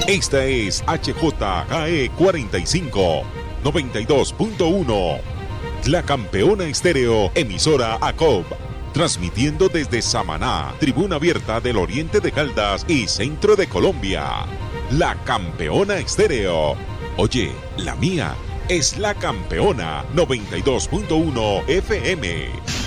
Esta es HJGE 45, 92.1. La Campeona Estéreo, emisora ACOB. Transmitiendo desde Samaná, tribuna abierta del oriente de Caldas y centro de Colombia. La Campeona Estéreo. Oye, la mía es La Campeona 92.1 FM.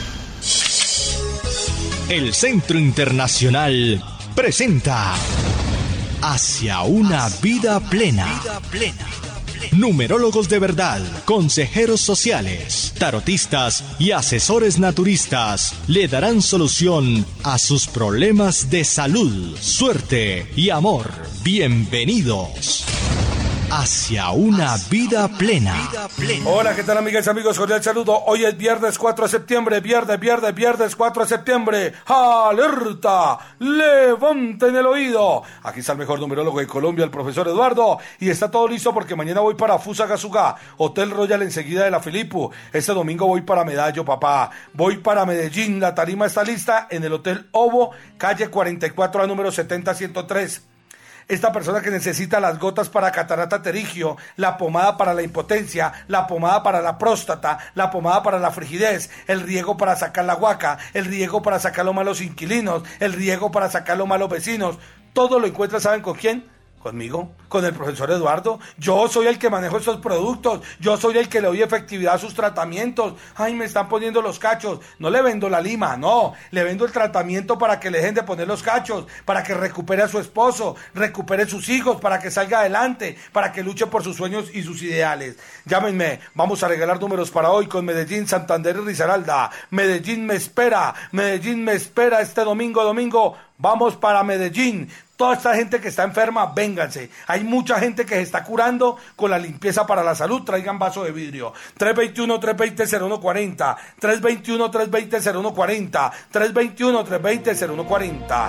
El Centro Internacional presenta Hacia una vida plena. Numerólogos de verdad, consejeros sociales, tarotistas y asesores naturistas le darán solución a sus problemas de salud, suerte y amor. Bienvenidos hacia una vida plena. Hola, ¿qué tal, amigas y amigos? Cordial saludo. Hoy es viernes 4 de septiembre, viernes 4 de septiembre. ¡Alerta! ¡Levanten el oído! Aquí está el mejor numerólogo de Colombia, el profesor Eduardo, y está todo listo porque mañana voy para Fusagasugá, Hotel Royal enseguida de la Filipu. Este domingo voy para Medallo, papá. Voy para Medellín, la tarima está lista en el Hotel Ovo, calle 44 a número 70-103. Esta persona que necesita las gotas para catarata pterigio, la pomada para la impotencia, la pomada para la próstata, la pomada para la frigidez, el riego para sacar la guaca, el riego para sacar los malos inquilinos, el riego para sacar los malos vecinos, todo lo encuentra, ¿saben con quién? ¿Conmigo? ¿Con el profesor Eduardo? Yo soy el que manejo estos productos, yo soy el que le doy efectividad a sus tratamientos. Ay, me están poniendo los cachos. No le vendo la lima, no, le vendo el tratamiento para que le dejen de poner los cachos, para que recupere a su esposo, recupere sus hijos, para que salga adelante, para que luche por sus sueños y sus ideales. Llámenme, vamos a regalar números para hoy con Medellín, Santander y Risaralda. Medellín me espera este domingo, vamos para Medellín. Toda esta gente que está enferma, vénganse. Hay mucha gente que se está curando con la limpieza para la salud. Traigan vaso de vidrio. 321-320-0140. 321-320-0140. 321-320-0140.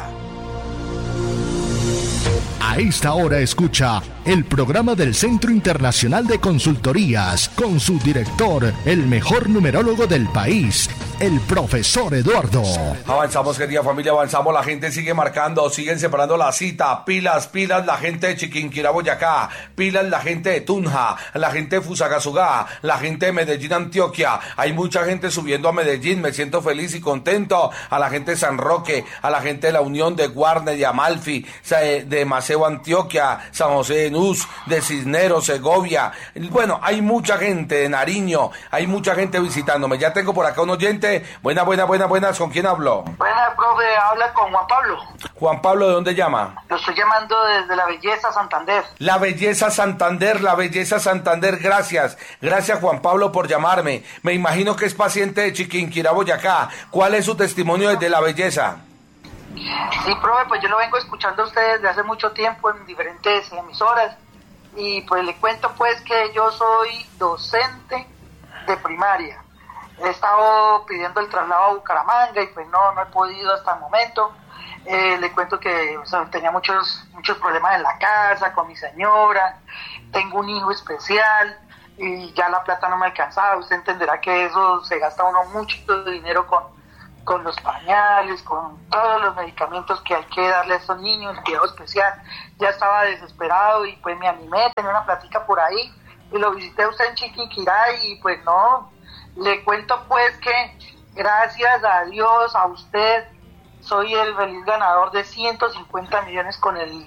A esta hora escucha el programa del Centro Internacional de Consultorías con su director, el mejor numerólogo del país, el profesor Eduardo. Avanzamos, querida familia, avanzamos. La gente sigue marcando, siguen separando la cita. Pilas, la gente de Chiquinquirá, Boyacá. Pilas, la gente de Tunja, la gente de Fusagasugá, la gente de Medellín, Antioquia. Hay mucha gente subiendo a Medellín, me siento feliz y contento. A la gente de San Roque, a la gente de la Unión de Guarne, de Amalfi, de Maceo, Antioquia, San José de Nuz, de Cisneros, Segovia. Bueno, hay mucha gente de Nariño, hay mucha gente visitándome. Ya tengo por acá un oyente. Buenas. ¿Con quién hablo? Buenas, profe. Habla con Juan Pablo. Juan Pablo, ¿de dónde llama? Lo estoy llamando desde La Belleza, Santander. La Belleza, Santander. Gracias, Juan Pablo, por llamarme. Me imagino que es paciente de Chiquinquirá, Boyacá. ¿Cuál es su testimonio desde La Belleza? Sí, profe, pues yo lo vengo escuchando a ustedes desde hace mucho tiempo en diferentes emisoras y pues le cuento pues que yo soy docente de primaria. He estado pidiendo el traslado a Bucaramanga y pues no he podido hasta el momento. Le cuento que tenía muchos problemas en la casa con mi señora, tengo un hijo especial y ya la plata no me alcanzaba. Usted entenderá que eso se gasta uno mucho dinero con los pañales, con todos los medicamentos que hay que darle a estos niños, cuidado especial. Ya estaba desesperado y pues me animé, tenía una plática por ahí y lo visité a usted en Chiquinquirá y pues no, le cuento pues que gracias a Dios, a usted, soy el feliz ganador de 150 millones con el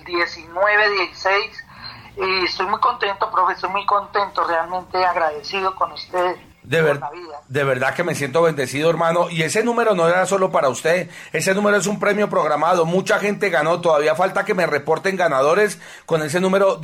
19-16 y estoy muy contento, profe, estoy muy contento, realmente agradecido con usted. De verdad que me siento bendecido, hermano. Y ese número no era solo para usted. Ese número es un premio programado. Mucha gente ganó. Todavía falta que me reporten ganadores con ese número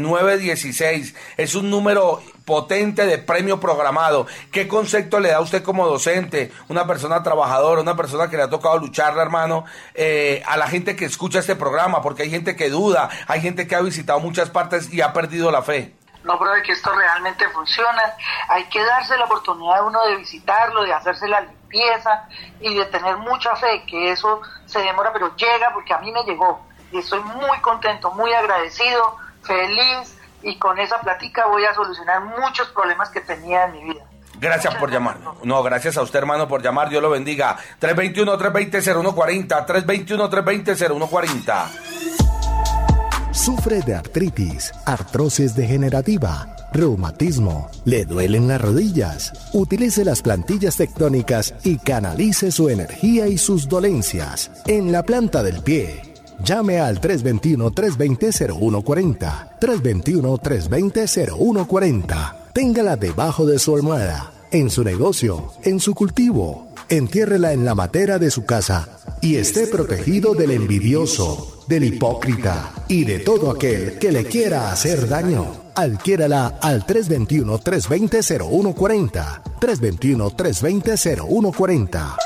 19-16. Es un número potente de premio programado. ¿Qué concepto le da usted como docente, una persona trabajadora, una persona que le ha tocado lucharla, hermano, a la gente que escucha este programa? Porque hay gente que duda, hay gente que ha visitado muchas partes y ha perdido la fe. No, profe, que esto realmente funciona. Hay que darse la oportunidad a uno de visitarlo, de hacerse la limpieza y de tener mucha fe, que eso se demora, pero llega, porque a mí me llegó. Y estoy muy contento, muy agradecido, feliz, y con esa plática voy a solucionar muchos problemas que tenía en mi vida. Gracias por llamar. No, gracias a usted, hermano, por llamar. Dios lo bendiga. 321-320-0140. 321-320-0140. ¿Sufre de artritis, artrosis degenerativa, reumatismo? ¿Le duelen las rodillas? Utilice las plantillas tectónicas y canalice su energía y sus dolencias en la planta del pie. Llame al 321-320-0140. 321-320-0140. Téngala debajo de su almohada, en su negocio, en su cultivo. Entiérrela en la matera de su casa y esté protegido del envidioso, del hipócrita y de todo aquel que le quiera hacer daño. Adquiérala al 321-320-0140. 321-320-0140.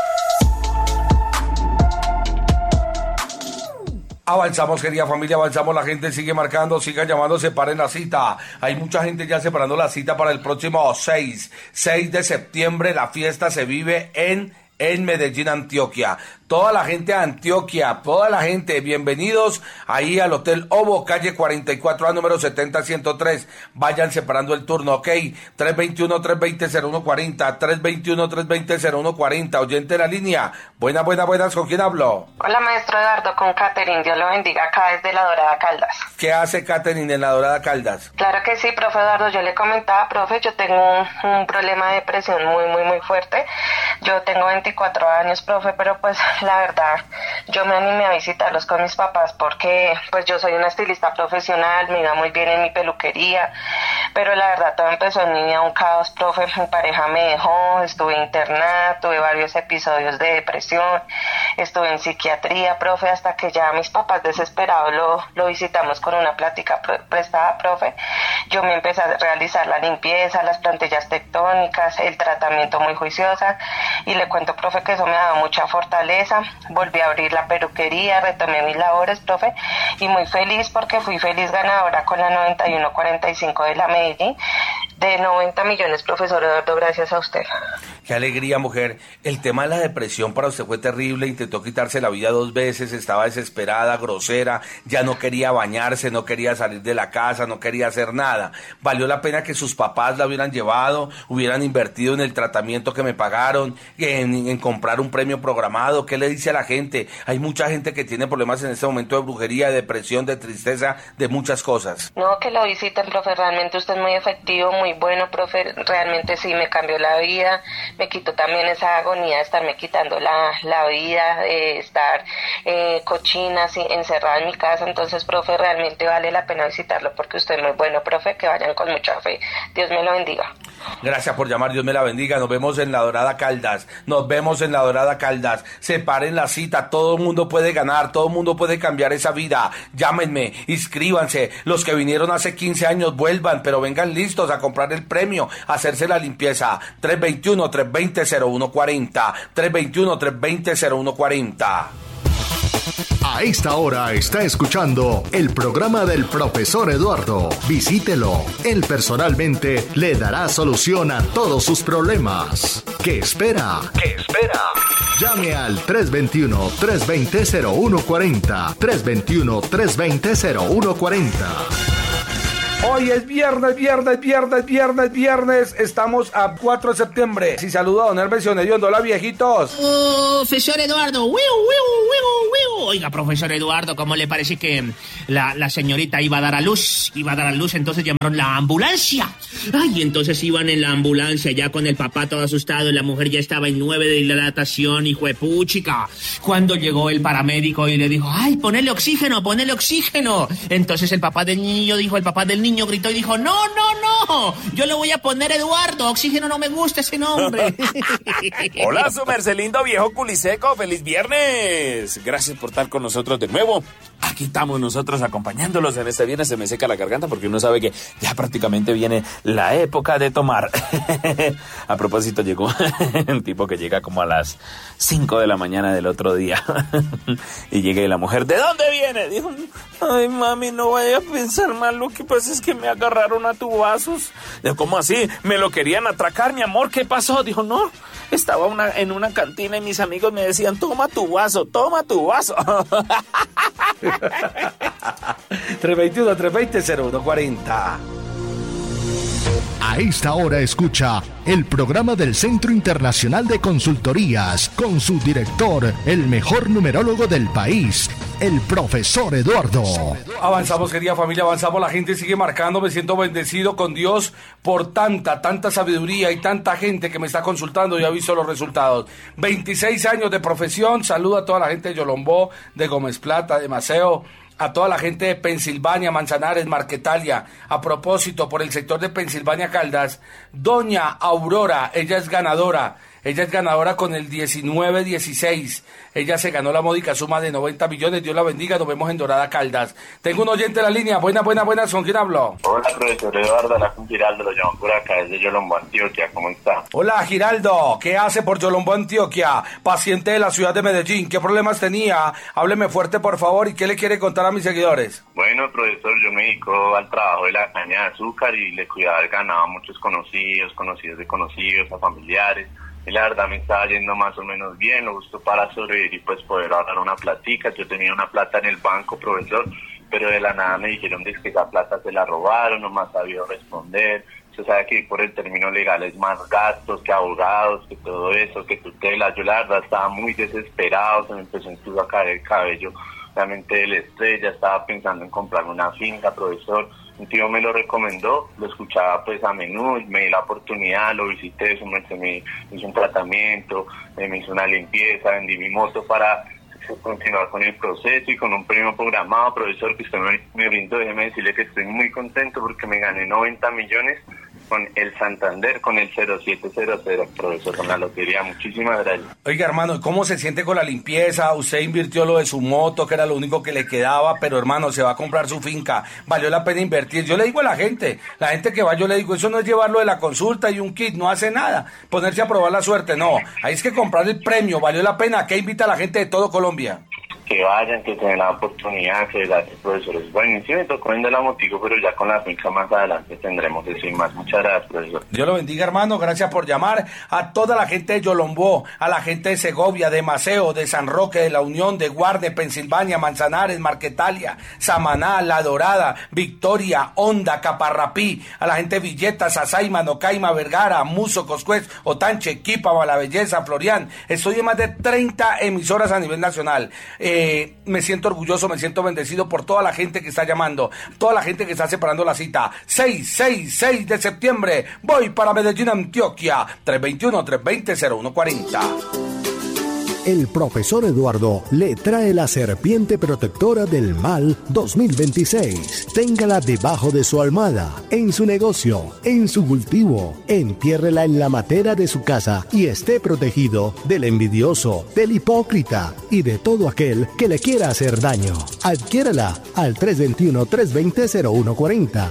Avanzamos, querida familia, avanzamos, la gente sigue marcando, sigan llamando, separen la cita. Hay mucha gente ya separando la cita para el próximo 6 de septiembre. La fiesta se vive en Medellín, Antioquia. Toda la gente de Antioquia, toda la gente, bienvenidos ahí al Hotel Ovo, calle 44A, número 70103. Vayan separando el turno, ¿ok? 321-320-0140, 321-320-0140. Oyente de la línea. Buenas, ¿con quién hablo? Hola, maestro Eduardo, con Catherine. Dios lo bendiga acá desde La Dorada Caldas. ¿Qué hace Catherine en La Dorada Caldas? Claro que sí, profe Eduardo. Yo le comentaba, profe, yo tengo un problema de depresión muy fuerte. Yo tengo 24 años, profe, pero pues la verdad, yo me animé a visitarlos con mis papás porque pues yo soy una estilista profesional, me iba muy bien en mi peluquería, pero la verdad todo empezó en mí a un caos, profe. Mi pareja me dejó, estuve internada, tuve varios episodios de depresión, estuve en psiquiatría, profe, hasta que ya mis papás desesperados lo visitamos con una plática prestada, profe. Yo me empecé a realizar la limpieza, las plantillas tectónicas, el tratamiento muy juiciosa, y le cuento, profe, que eso me ha dado mucha fortaleza. Volví a abrir la peluquería, retomé mis labores, profe, y muy feliz porque fui feliz ganadora con la 9145 de la Medellín de 90 millones, profesor Eduardo, gracias a usted. Qué alegría, mujer. El tema de la depresión para usted fue terrible, intentó quitarse la vida 2 veces, estaba desesperada, grosera, ya no quería bañarse, no quería salir de la casa, no quería hacer nada. Valió la pena que sus papás la hubieran llevado, hubieran invertido en el tratamiento que me pagaron, en comprar un premio programado. ¿Qué le dice a la gente? Hay mucha gente que tiene problemas en este momento de brujería, de depresión, de tristeza, de muchas cosas. No, que lo visiten, profe, realmente usted es muy efectivo, muy bueno, profe, realmente sí me cambió la vida, me quitó también esa agonía de estarme quitando la vida, de estar cochina, así, encerrada en mi casa. Entonces, profe, realmente vale la pena visitarlo porque usted es muy bueno, profe, que vayan con mucha fe. Dios me lo bendiga. Gracias por llamar, Dios me la bendiga. Nos vemos en La Dorada Caldas. Separen la cita, todo el mundo puede ganar, todo el mundo puede cambiar esa vida. Llámenme, inscríbanse. Los que vinieron hace 15 años vuelvan, pero vengan listos a comprar el premio, a hacerse la limpieza. 321-320-0140. 321-320-0140. A esta hora está escuchando el programa del profesor Eduardo. Visítelo. Él personalmente le dará solución a todos sus problemas. ¿Qué espera? Llame al 321-320-0140. 321-320-0140. Hoy es viernes. Estamos a 4 de septiembre. Si saludo a don Hermes Hediondo. Hola, viejitos. Profesor Eduardo. Oiga, profesor Eduardo, ¿cómo le parece que la señorita iba a dar a luz? Entonces llamaron la ambulancia. Ay, entonces iban en la ambulancia ya con el papá todo asustado. La mujer ya estaba en 9 de dilatación, hijo de puchica. Cuando llegó el paramédico y le dijo, ay, ponele oxígeno. Entonces el papá del niño gritó y dijo, no, yo le voy a poner Eduardo, oxígeno no me gusta ese nombre. Hola, su mercelindo viejo culiseco, feliz viernes. Gracias por estar con nosotros de nuevo. Aquí estamos nosotros acompañándolos en este viernes. Se me seca la garganta porque uno sabe que ya prácticamente viene la época de tomar. A propósito, llegó un tipo que llega como a las 5 de la mañana del otro día. Y llega y la mujer, ¿de dónde viene? Dijo, ay, mami, no vaya a pensar mal, lo que pasa es que me agarraron a tubazos. Dijo, ¿cómo así? Me lo querían atracar, mi amor, ¿qué pasó? Dijo, no, estaba en una cantina y mis amigos me decían, toma tu vaso. 321-320-0140. A esta hora escucha el programa del Centro Internacional de Consultorías con su director, el mejor numerólogo del país, el profesor Eduardo. Avanzamos, querida familia, avanzamos. La gente sigue marcando. Me siento bendecido con Dios por tanta sabiduría y tanta gente que me está consultando y ha visto los resultados. 26 años de profesión. Saludo a toda la gente de Yolombó, de Gómez Plata, de Maceo, a toda la gente de Pensilvania, Manzanares, Marquetalia. A propósito, por el sector de Pensilvania Caldas, doña Aurora, ella es ganadora con el 1916. Ella se ganó la módica suma de 90 millones. Dios la bendiga. Nos vemos en Dorada Caldas. Tengo un oyente en la línea. Buenas. ¿Con quién hablo? Hola, profesor Eduardo. Habla con Giraldo. Lo llamo por acá desde Yolombó, Antioquia. ¿Cómo está? Hola, Giraldo. ¿Qué hace por Yolombó, Antioquia? Paciente de la ciudad de Medellín. ¿Qué problemas tenía? Hábleme fuerte, por favor. ¿Y qué le quiere contar a mis seguidores? Bueno, profesor, yo me dedico al trabajo de la caña de azúcar y le cuidaba el ganado a muchos conocidos de conocidos, a familiares. Y la verdad me estaba yendo más o menos bien, lo justo para sobrevivir y pues poder ahorrar una platica. Yo tenía una plata en el banco, profesor, pero de la nada me dijeron que esa plata se la robaron, no me ha sabido responder. Usted sabe que por el término legal es más gastos que abogados, que todo eso, que tutela. Yo la verdad estaba muy desesperado, se me empezó incluso a caer el cabello realmente del estrés. Ya estaba pensando en comprar una finca, profesor. Un tío me lo recomendó, lo escuchaba pues a menudo, me di la oportunidad, lo visité, me hizo un tratamiento, me hizo una limpieza, vendí mi moto para continuar con el proceso y con un premio programado, profesor, que usted me brindó. Déjeme decirle que estoy muy contento porque me gané 90 millones con el Santander, con el 0700, profesor, con la lotería. Muchísimas gracias. Oiga, hermano, ¿cómo se siente con la limpieza? Usted invirtió lo de su moto, que era lo único que le quedaba, pero hermano, se va a comprar su finca. Valió la pena invertir. Yo le digo a la gente que va, yo le digo, eso no es llevarlo de la consulta y un kit, no hace nada. Ponerse a probar la suerte, no. Ahí es que comprar el premio, valió la pena. ¿Qué invita a la gente de todo Colombia? Que vayan, que tengan la oportunidad, que gracias, profesor. Es bueno, y sí me tocó vender la motico, pero ya con la finca más adelante tendremos eso y más. Muchas gracias, profesor. Dios lo bendiga, hermano. Gracias por llamar. A toda la gente de Yolombó, a la gente de Segovia, de Maceo, de San Roque, de La Unión, de Guarne, Pensilvania, Manzanares, Marquetalia, Samaná, La Dorada, Victoria, Honda, Caparrapí, a la gente de Villeta, Sasaima, Nocaima, Vergara, Muso, Coscuez, Otanche, Quípaba, La Belleza, Florian. Estoy en más de 30 emisoras a nivel nacional. Me siento orgulloso, me siento bendecido por toda la gente que está llamando, toda la gente que está separando la cita. 6 de septiembre, voy para Medellín, Antioquia. 321-320-0140. El profesor Eduardo le trae la serpiente protectora del mal 2026. Téngala debajo de su almohada, en su negocio, en su cultivo. Entiérrela en la matera de su casa y esté protegido del envidioso, del hipócrita y de todo aquel que le quiera hacer daño. Adquiérala al 321-320-0140.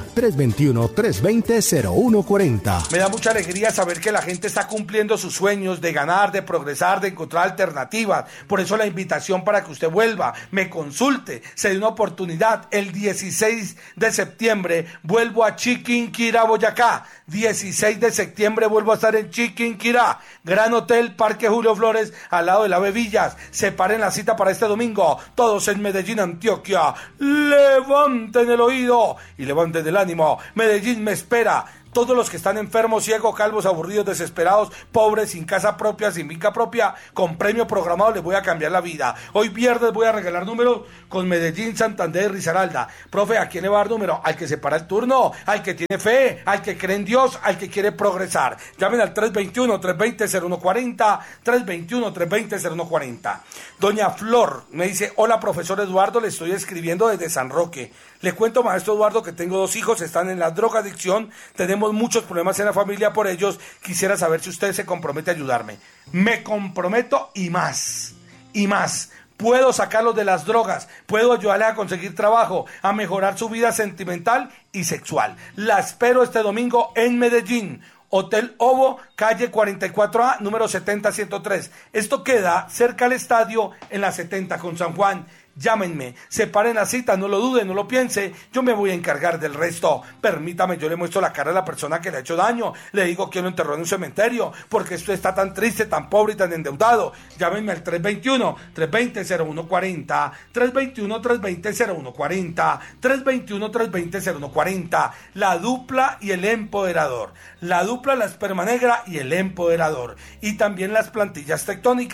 321-320-0140. Me da mucha alegría saber que la gente está cumpliendo sus sueños de ganar, de progresar, de encontrar alternativas. Por eso la invitación para que usted vuelva, me consulte, se dé una oportunidad. El 16 de septiembre vuelvo a Chiquinquirá, Boyacá. 16 de septiembre vuelvo a estar en Chiquinquirá, Gran Hotel Parque Julio Flores, al lado de la Bevillas. Separen la cita para este domingo, todos en Medellín, Antioquia. Levanten el oído y levanten el ánimo. Medellín me espera. Todos los que están enfermos, ciegos, calvos, aburridos, desesperados, pobres, sin casa propia, sin finca propia, con premio programado, les voy a cambiar la vida. Hoy viernes voy a regalar números con Medellín, Santander y Risaralda. Profe, ¿a quién le va a dar número? Al que se para el turno, al que tiene fe, al que cree en Dios, al que quiere progresar. Llamen al 321-320-0140, 321-320-0140. Doña Flor me dice, hola profesor Eduardo, le estoy escribiendo desde San Roque. Le cuento, maestro Eduardo, que tengo 2 hijos, están en la drogadicción, tenemos muchos problemas en la familia por ellos. Quisiera saber si usted se compromete a ayudarme. Me comprometo y más. Puedo sacarlos de las drogas, puedo ayudarles a conseguir trabajo, a mejorar su vida sentimental y sexual. La espero este domingo en Medellín. Hotel Ovo, calle 44A, número 70-103. Esto queda cerca al estadio en la 70 con San Juan. Llámenme, separen la cita, no lo dude, no lo piense, yo me voy a encargar del resto. Permítame, yo le muestro la cara a la persona que le ha hecho daño, le digo que lo enterró en un cementerio, porque usted está tan triste, tan pobre y tan endeudado. Llámenme al 321-320-0140, 321-320-0140, 321-320-0140. La dupla y el empoderador. La dupla, la esperma negra y el empoderador. Y también las plantillas tectónicas,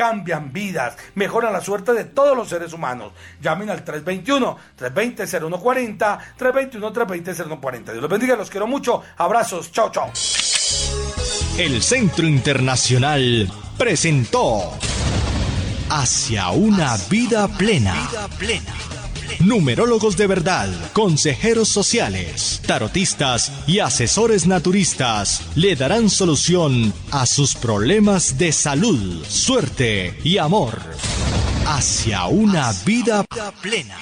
cambian vidas, mejoran la suerte de todos los seres humanos. Llamen al 321-320-0140, 321-320-0140. Dios los bendiga, los quiero mucho. Abrazos, chao, chao. El Centro Internacional presentó Hacia una vida plena. Numerólogos de verdad, consejeros sociales, tarotistas y asesores naturistas le darán solución a sus problemas de salud, suerte y amor. Hacia una vida plena.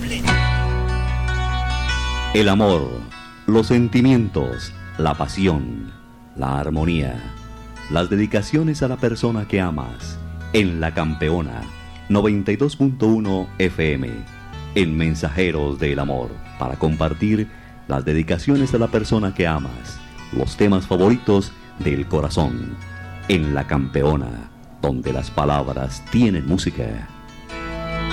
El amor, los sentimientos, la pasión, la armonía, las dedicaciones a la persona que amas, en La Campeona, 92.1 FM. En Mensajeros del Amor, para compartir las dedicaciones a la persona que amas, los temas favoritos del corazón. En La Campeona, donde las palabras tienen música.